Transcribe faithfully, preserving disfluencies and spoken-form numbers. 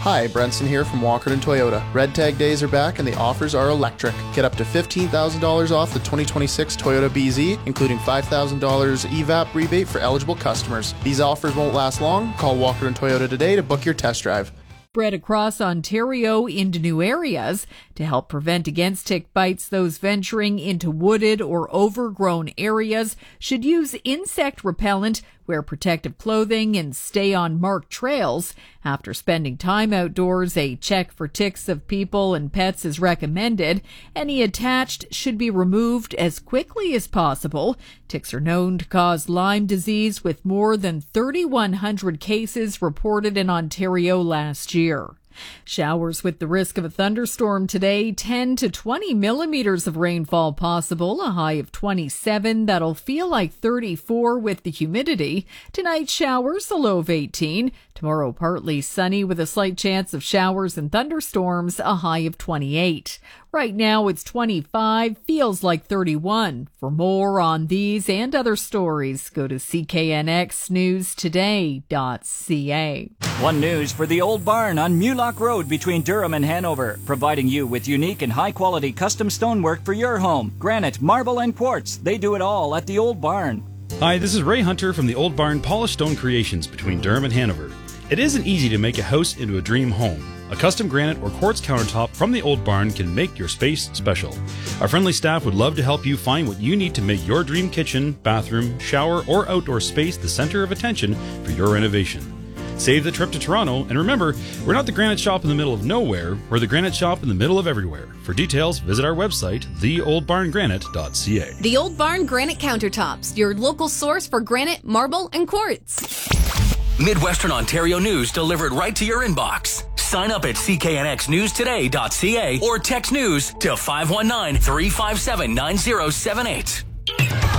Hi, Brenson here from Walkerton Toyota. Red Tag days are back and the offers are electric. Get up to fifteen thousand dollars off the twenty twenty-six Toyota B Z, including five thousand dollars E V A P rebate for eligible customers. These offers won't last long. Call Walkerton Toyota today to book your test drive. Spread across Ontario into new areas to help prevent against tick bites. Those venturing into wooded or overgrown areas should use insect repellent, wear protective clothing, and stay on marked trails. After spending time outdoors, a check for ticks of people and pets is recommended. Any attached should be removed as quickly as possible. Ticks are known to cause Lyme disease, with more than thirty-one hundred cases reported in Ontario last year. Showers with the risk of a thunderstorm today, ten to twenty millimeters of rainfall possible, a high of twenty-seven. That'll feel like thirty-four with the humidity. Tonight, showers, a low of eighteen. Tomorrow, partly sunny with a slight chance of showers and thunderstorms, a high of twenty-eight. Right now, it's twenty-five, feels like thirty-one. For more on these and other stories, go to C K N X news today dot C A. One News for the Old Barn on Mulock Road between Durham and Hanover, providing you with unique and high-quality custom stonework for your home. Granite, marble, and quartz. They do it all at the Old Barn. Hi, this is Ray Hunter from the Old Barn Polished Stone Creations between Durham and Hanover. It isn't easy to make a house into a dream home. A custom granite or quartz countertop from the Old Barn can make your space special. Our friendly staff would love to help you find what you need to make your dream kitchen, bathroom, shower, or outdoor space the center of attention for your renovation. Save the trip to Toronto, and remember, we're not the granite shop in the middle of nowhere, we're the granite shop in the middle of everywhere. For details, visit our website, the old barn granite dot C A. The Old Barn Granite Countertops, your local source for granite, marble, and quartz. Midwestern Ontario news delivered right to your inbox. Sign up at C K N X news today dot C A or text news to five one nine, three five seven, nine zero seven eight.